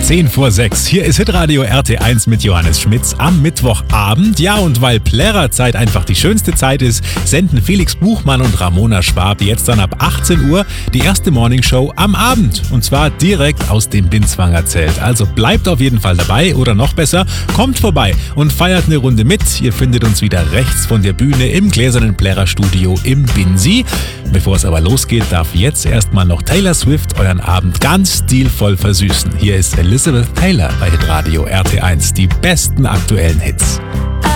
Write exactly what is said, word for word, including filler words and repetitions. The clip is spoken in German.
zehn vor sechs. Hier ist Hitradio R T eins mit Johannes Schmitz am Mittwochabend. Ja, und weil Plärrerzeit einfach die schönste Zeit ist, senden Felix Buchmann und Ramona Schwab jetzt dann ab achtzehn Uhr die erste Morningshow am Abend. Und zwar direkt aus dem Binswanger Zelt. Also bleibt auf jeden Fall dabei oder noch besser, kommt vorbei und feiert eine Runde mit. Ihr findet uns wieder rechts von der Bühne im gläsernen Plärrerstudio im Binsi. Bevor es aber losgeht, darf jetzt erstmal noch Taylor Swift euren Abend ganz stilvoll versüßen. Hier ist Elizabeth Taylor bei Hitradio R T eins. Die besten aktuellen Hits.